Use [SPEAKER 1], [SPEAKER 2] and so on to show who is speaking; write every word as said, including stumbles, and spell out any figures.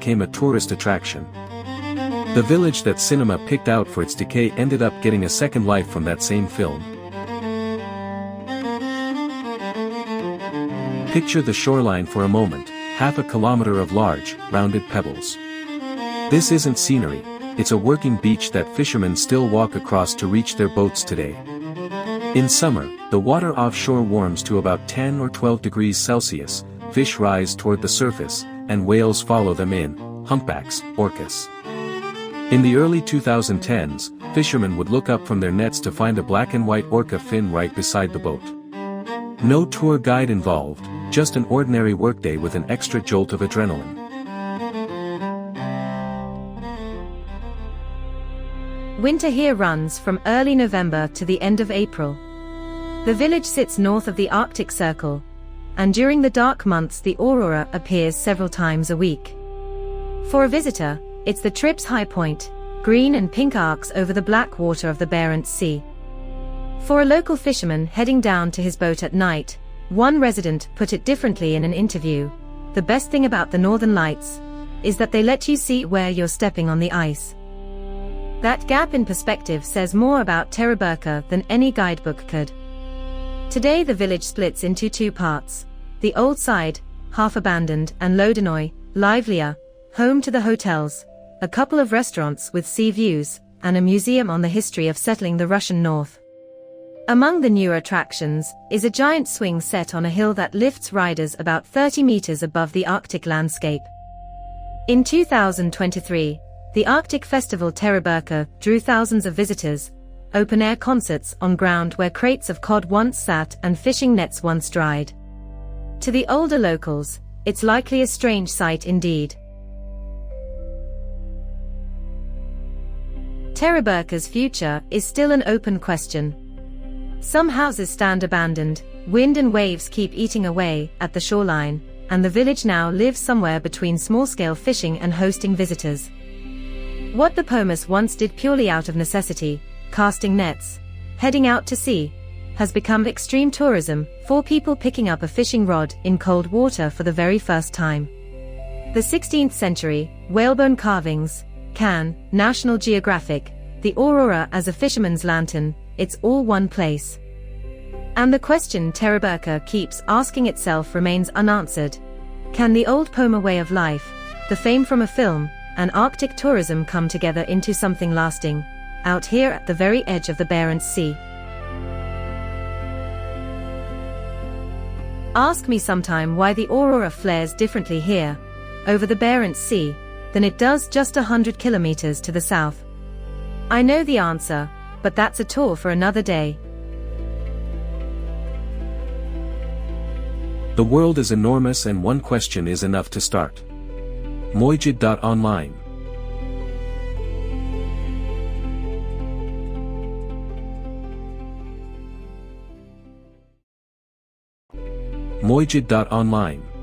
[SPEAKER 1] became a tourist attraction. The village that cinema picked out for its decay ended up getting a second life from that same film. Picture the shoreline for a moment, half a kilometer of large, rounded pebbles. This isn't scenery, it's a working beach that fishermen still walk across to reach their boats today. In summer, the water offshore warms to about ten or twelve degrees Celsius, fish rise toward the surface, and whales follow them in, humpbacks, orcas. In the early twenty tens, fishermen would look up from their nets to find a black and white orca fin right beside the boat. No tour guide involved, just an ordinary workday with an extra jolt of adrenaline.
[SPEAKER 2] Winter here runs from early November to the end of April. The village sits north of the Arctic Circle, and during the dark months the aurora appears several times a week. For a visitor, it's the trip's high point, green and pink arcs over the black water of the Barents Sea. For a local fisherman heading down to his boat at night, one resident put it differently in an interview: "The best thing about the Northern Lights is that they let you see where you're stepping on the ice." That gap in perspective says more about Teraburka than any guidebook could. Today the village splits into two parts: the old side, half abandoned, and Lodinoy, livelier, home to the hotels, a couple of restaurants with sea views, and a museum on the history of settling the Russian north. Among the newer attractions is a giant swing set on a hill that lifts riders about thirty meters above the Arctic landscape. In two thousand twenty-three, the Arctic Festival Teraburka drew thousands of visitors, open-air concerts on ground where crates of cod once sat and fishing nets once dried. To the older locals, it's likely a strange sight indeed. Teraburka's future is still an open question. Some houses stand abandoned, wind and waves keep eating away at the shoreline, and the village now lives somewhere between small-scale fishing and hosting visitors. What the Pomus once did purely out of necessity, casting nets, heading out to sea, has become extreme tourism, for people picking up a fishing rod in cold water for the very first time. The sixteenth century, whalebone carvings, Cannes, National Geographic, the aurora as a fisherman's lantern, it's all one place. And the question Teraburka keeps asking itself remains unanswered. Can the old Poma way of life, the fame from a film, and Arctic tourism come together into something lasting, out here at the very edge of the Barents Sea? Ask me sometime why the aurora flares differently here, over the Barents Sea, than it does just a hundred kilometers to the south. I know the answer, but that's a tour for another day.
[SPEAKER 1] The world is enormous and one question is enough to start. Mojid dot online. Mojid dot online